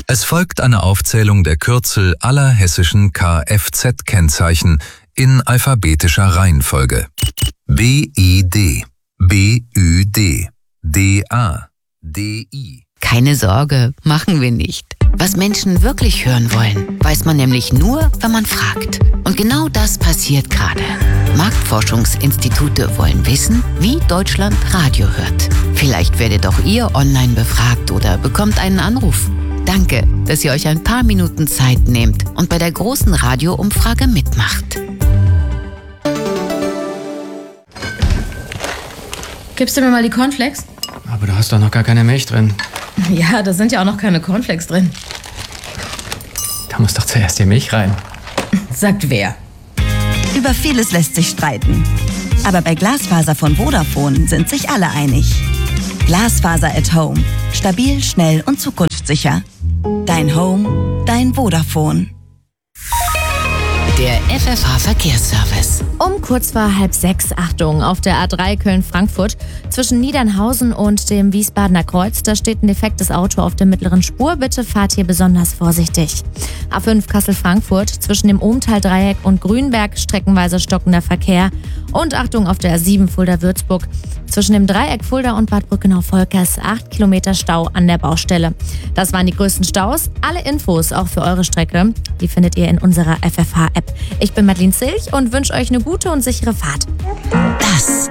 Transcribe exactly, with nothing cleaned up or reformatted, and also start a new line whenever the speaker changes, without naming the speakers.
Es folgt eine Aufzählung der Kürzel aller hessischen Kfz-Kennzeichen in alphabetischer Reihenfolge. B I D, B Ü D, D A, D I.
Keine Sorge, machen wir nicht. Was Menschen wirklich hören wollen, weiß man nämlich nur, wenn man fragt. Und genau das passiert gerade. Marktforschungsinstitute wollen wissen, wie Deutschland Radio hört. Vielleicht werdet auch ihr online befragt oder bekommt einen Anruf. Danke, dass ihr euch ein paar Minuten Zeit nehmt und bei der großen Radioumfrage mitmacht.
Gibst du mir mal die Cornflakes?
Aber da hast doch noch gar keine Milch drin.
Ja, da sind ja auch noch keine Cornflakes drin.
Da muss doch zuerst die Milch rein.
Sagt wer?
Über vieles lässt sich streiten. Aber bei Glasfaser von Vodafone sind sich alle einig. Glasfaser at Home. Stabil, schnell und zukunftssicher. Dein Home, dein Vodafone.
Der F F H-Verkehrsservice.
Um kurz vor halb sechs, Achtung, auf der A drei Köln-Frankfurt zwischen Niedernhausen und dem Wiesbadener Kreuz, da steht ein defektes Auto auf der mittleren Spur. Bitte fahrt hier besonders vorsichtig. A fünf Kassel-Frankfurt zwischen dem Ohmtal-Dreieck und Grünberg streckenweise stockender Verkehr. Und Achtung, auf der A sieben Fulda-Würzburg zwischen dem Dreieck Fulda und Bad Brückenau-Volkers acht Kilometer Stau an der Baustelle. Das waren die größten Staus. Alle Infos auch für eure Strecke, die findet ihr in unserer F F H-App. Ich bin Madeleine Zilch und wünsche euch eine gute und sichere Fahrt.
Das